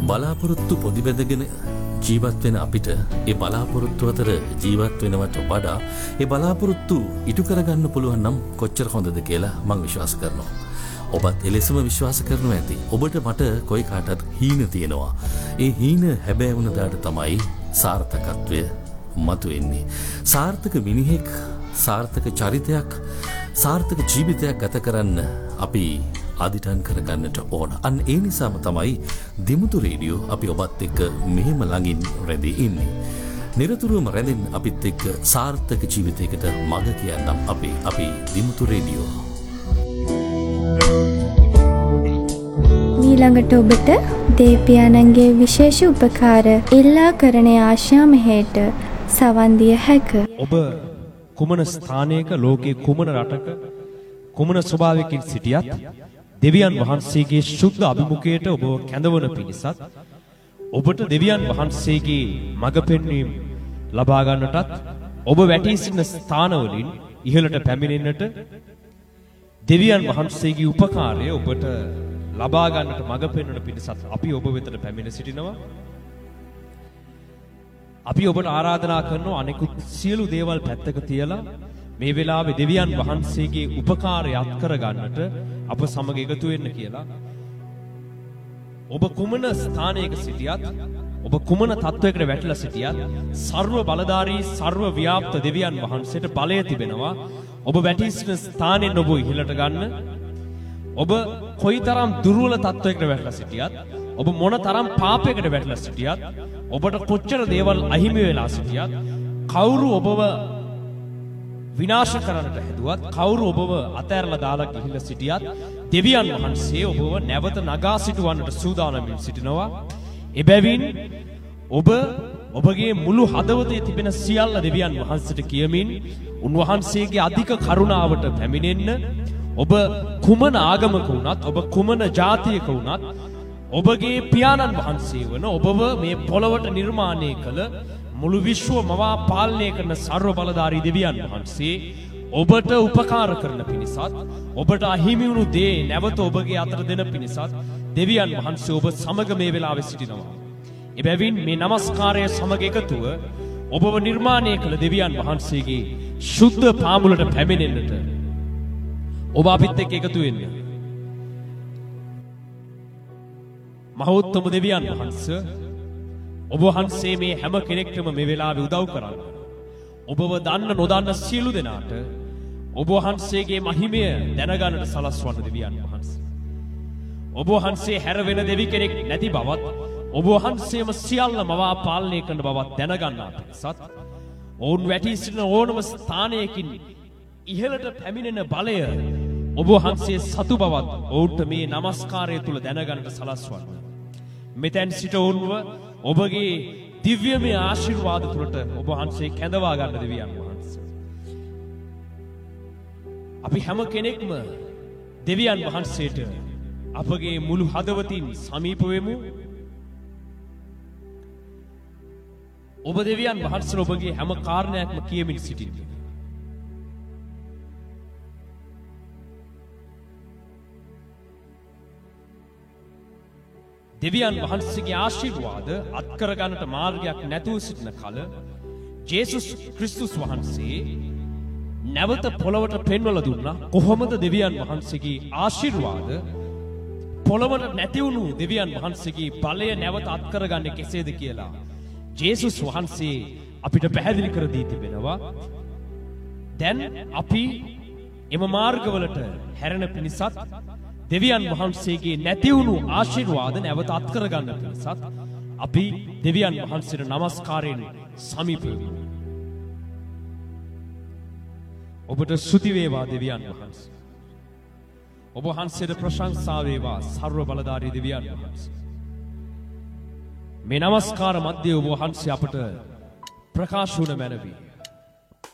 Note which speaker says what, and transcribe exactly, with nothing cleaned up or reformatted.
Speaker 1: බලාපොරොත්තු පොදි බැඳගෙන ජීවත් වෙන අපිට ඒ බලාපොරොත්තු අතර ජීවත් වෙනවට වඩා ඒ බලාපොරොත්තු ඉටු කරගන්න පුළුවන් නම් කොච්චර හොඳද කියලා මම විශ්වාස කරනවා. ඔබත් එලෙසම විශ්වාස කරනවා ඇති. ඔබට මට කොයි කාටත් හීන තියෙනවා. ඒ හීන හැබෑ වුණ දාට තමයි සාර්ථකත්වය මතුවෙන්නේ. සාර්ථක මිනිහෙක්, සාර්ථක චරිතයක්, සාර්ථක ජීවිතයක් ගත කරන්න අපි අදිටන් කරගන්නට ඕන. අන්න ඒ නිසාම තමයි දිමුතු රේඩියෝ අපි ඔබත් එක්ක මෙහෙම ළඟින් රැඳී ඉන්නේ. නිරතුරුවම රැඳෙන්න අපිත් එක්ක සාර්ථක ජීවිතයකට මඟ කියන්නම් අපි අපි දිමුතු රේඩියෝ.
Speaker 2: ඊළඟට ඔබට දේපියාණන්ගේ විශේෂ උපකාර ඉල්ලා කරන ආශා මෙහෙට සවන් දිය හැක.
Speaker 3: ඔබ කුමන ස්ථානයක, ලෝකයේ කුමන රටක, කුමන ස්වභාවයකින් සිටියත් දෙවියන් වහන්සේගේ ශුද්ධ අභිමුඛයට ඔබ කැඳවන පිණිසත් ඔබට දෙවියන් වහන්සේගේ මඟ පෙන්වීම ලබා ගන්නටත් ඔබ වැටී සිටින ස්ථානවලින් ඉහළට පැමිණෙන්නට දෙවියන් වහන්සේගේ උපකාරය ඔබට ලබා ගන්නට මඟ පෙන්වන පිණිසත් අපි ඔබ වෙතට පැමිණ සිටිනවා. අපි ඔබට ආරාධනා කරනවා අනෙකුත් සියලු දේවල් පැත්තක තියලා මේ වෙලාවේ දෙවියන් වහන්සේගේ උපකාරය අත් කර ගන්නට අප සමග එකතු වෙන්න කියලා. ඔබ කුමන ස්ථානයක සිටියත්, ඔබ කුමන තත්වයකට වැටිලා සිටියත්, ਸਰව බලධාරී, ਸਰව ව්‍යාප්ත දෙවියන් වහන්සේට බලය තිබෙනවා. ඔබ වැටී සිටින ස්ථානෙන් ඔබ ඉහළට ගන්න. ඔබ කොයිතරම් දුර්වල තත්වයකට වැටලා සිටියත්, ඔබ මොන තරම් පාපයකට වැටලා සිටියත්, ඔබට කොච්චර දේවල් අහිමි වෙලා සිටියත්, කවුරු ඔබව විනාශ කරන්නට හැදුවත්, කවුරු ඔබව අතෑරලා දාලා ගිහිල්ලා සිටියත්, දෙවියන් වහන්සේ ඔබව නැවත නගා සිටවන්නට සූදානම්ින් සිටිනවා. එබැවින් ඔබ ඔබගේ මුළු හදවතේ තිබෙන සියල්ල දෙවියන් වහන්සේට කියමින් උන්වහන්සේගේ අධික කරුණාවට පැමිණෙන්න. ඔබ කුමන ආගමක වුණත්, ඔබ කුමන ජාතියක වුණත්, ඔබගේ පියාණන් වහන්සේ වන ඔබව මේ පොළවට නිර්මාණය කළ මුළු විශ්ව මවා පාලනය කරන ਸਰව බලධාරී දෙවියන් වහන්සේ ඔබට උපකාර කරන පිණිසත්, ඔබට අහිමි වුණු දේ නැවත ඔබගේ අතට දෙන පිණිසත් දෙවියන් වහන්සේ ඔබ සමග මේ වෙලාවේ සිටිනවා. එබැවින් මේ নমස්කාරය සමග එකතුව ඔබව නිර්මාණය කළ දෙවියන් වහන්සේගේ ශුද්ධ පාමුලට පැමිණෙන්නට ඔබ අපිත් එක්ක එකතු වෙන්න. මහෞත්තම දෙවියන් වහන්සේ ඔබ වහන්සේ මේ හැම කෙනෙක්ටම මේ වෙලාවේ උදව් කරන්න. ඔබව දන්න නොදන්න සියලු දෙනාට ඔබ වහන්සේගේ මහිමය දැනගන්නට සලස්වන්න දෙවියන් වහන්සේ. ඔබ වහන්සේ හැර වෙන දෙවි කෙනෙක් නැති බවත්, ඔබ වහන්සේම සියල්ල මවා පාලනය කරන බවත් දැනගන්නා පිණිසත් ඔවුන් වැටී සිටින ඕනම ස්ථානයකින් ඉහළට පැමිණෙන බලය ඔබ වහන්සේ සතු බවත් ඔවුන්ට මේ নমස්කාරය තුල දැනගන්නට සලස්වන්න. මෙතෙන් සිට ඔවුන්ව ඔබගේ දිව්‍යමය ආශිර්වාද තුලට ඔබ වහන්සේ කැඳවා ගන්න දෙවියන් වහන්සේ. අපි හැම කෙනෙක්ම දෙවියන් වහන්සේට අපගේ මුළු හදවතින් සමීප වෙමු. ඔබ දෙවියන් වහන්සේ ඔබගේ හැම කාරණයක්ම කියමින් සිටින්න. දෙවියන් වහන්සේගේ ආශිර්වාද අත්කර ගන්නට මාර්ගයක් නැතුව සිටින කල ජේසුස් ක්‍රිස්තුස් වහන්සේ නැවත පොළවට පෙන්වලා දුන්නා කොහොමද දෙවියන් වහන්සේගේ ආශිර්වාද පොළවට නැති වුණු දෙවියන් වහන්සේගේ බලය නැවත අත්කර ගන්නේ කෙසේද කියලා ජේසුස් වහන්සේ අපිට පැහැදිලි කර දී තිබෙනවා. දැන් අපි එම මාර්ගවලට හැරෙන පිණිසත් දෙවියන් වහන්සේගේ නැති වුණු ආශිර්වාද නැවත අත්කර ගන්න පිණිසත් අපි දෙවියන් වහන්සේට নমස්කාරයෙන් සමීප වෙමු. ඔබට ස්තුති වේවා දෙවියන් වහන්සේ. ඔබ වහන්සේට ප්‍රශංසා වේවා ਸਰව බලධාරී දෙවියන් වහන්සේ. මේ নমස්කාර මැද්දේ ඔබ වහන්සේ අපට ප්‍රකාශ වුණ මැනවි.